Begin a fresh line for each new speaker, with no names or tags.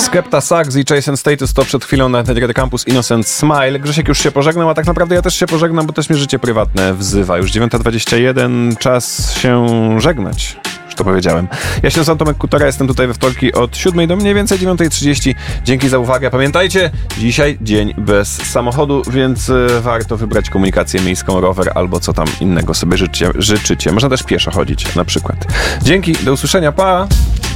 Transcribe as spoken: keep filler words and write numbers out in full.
Skepta Sax i Jason Status to przed chwilą na Radio Campus Innocent Smile. Grzesiek już się pożegnał, a tak naprawdę ja też się pożegnam, bo też mnie życie prywatne wzywa. Już dziewiąta dwadzieścia jeden, czas się żegnać. Już to powiedziałem. Ja się nazywam Tomek Kutara, jestem tutaj we wtorki od siódmej do mniej więcej dziewiątej trzydzieści. Dzięki za uwagę. Pamiętajcie, dzisiaj dzień bez samochodu, więc warto wybrać komunikację miejską, rower albo co tam innego sobie życzycie. życzycie. Można też pieszo chodzić na przykład. Dzięki, do usłyszenia, pa!